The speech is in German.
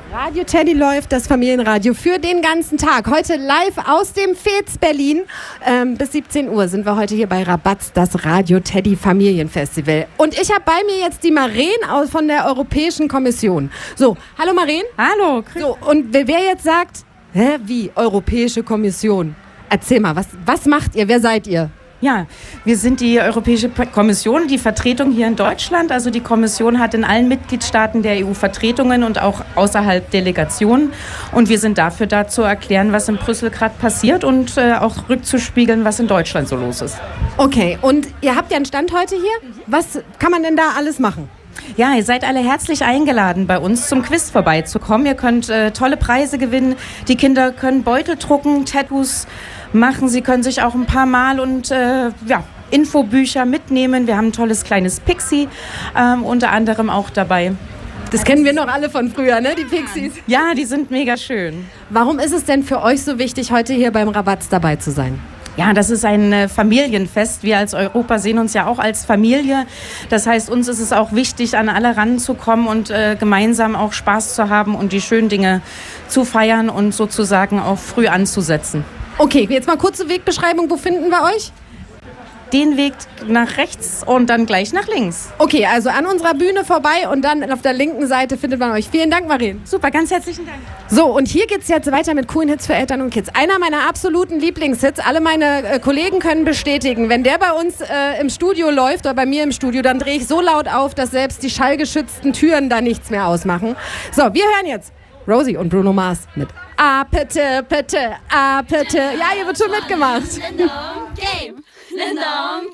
Radio Teddy läuft, das Familienradio für den ganzen Tag. Heute live aus dem Fez Berlin. Bis 17 Uhr sind wir heute hier bei Rabatz, das Radio Teddy Familienfestival. Und ich habe bei mir jetzt die Maren von der Europäischen Kommission. So, hallo Maren. Hallo. So, und wer jetzt sagt, wie Europäische Kommission? Erzähl mal, was macht ihr? Wer seid ihr? Ja, wir sind die Europäische Kommission, die Vertretung hier in Deutschland. Also die Kommission hat in allen Mitgliedstaaten der EU Vertretungen und auch außerhalb Delegationen. Und wir sind dafür da zu erklären, was in Brüssel gerade passiert und auch rückzuspiegeln, was in Deutschland so los ist. Okay, und ihr habt ja einen Stand heute hier. Was kann man denn da alles machen? Ja, ihr seid alle herzlich eingeladen, bei uns zum Quiz vorbeizukommen. Ihr könnt tolle Preise gewinnen. Die Kinder können Beutel drucken, Tattoos machen. Sie können sich auch ein paar Mal und Infobücher mitnehmen. Wir haben ein tolles kleines Pixie unter anderem auch dabei. Das kennen wir noch alle von früher, ne? Die Pixies. Ja, die sind mega schön. Warum ist es denn für euch so wichtig, heute hier beim Rabatz dabei zu sein? Ja, das ist ein Familienfest. Wir als Europa sehen uns ja auch als Familie. Das heißt, uns ist es auch wichtig, an alle ranzukommen und gemeinsam auch Spaß zu haben und die schönen Dinge zu feiern und sozusagen auch früh anzusetzen. Okay, jetzt mal kurze Wegbeschreibung. Wo finden wir euch? Den Weg nach rechts und dann gleich nach links. Okay, also an unserer Bühne vorbei und dann auf der linken Seite findet man euch. Vielen Dank, Maren. Super, ganz herzlichen Dank. So, und hier geht's jetzt weiter mit coolen Hits für Eltern und Kids. Einer meiner absoluten Lieblingshits, alle meine Kollegen können bestätigen, wenn der bei uns im Studio läuft oder bei mir im Studio, dann drehe ich so laut auf, dass selbst die schallgeschützten Türen da nichts mehr ausmachen. So, wir hören jetzt Rosie und Bruno Mars mit Ah, bitte, bitte, ah, bitte. Ja, hier wird schon mitgemacht.